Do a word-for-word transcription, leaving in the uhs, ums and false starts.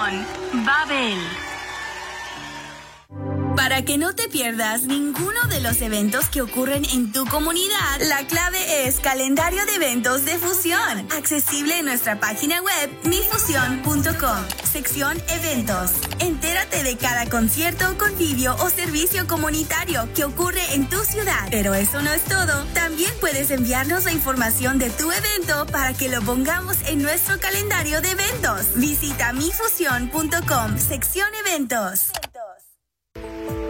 Fusión, Babel. Para que no te pierdas ninguno de los eventos que ocurren en tu comunidad, la clave es Calendario de Eventos de Fusión, accesible en nuestra página web mi fusión punto com, sección Eventos. Entérate de cada concierto, convivio o servicio comunitario que ocurre en tu ciudad. Pero eso no es todo. También puedes enviarnos la información de tu evento para que lo pongamos en nuestro calendario de eventos. Visita mi fusión punto com, sección Eventos.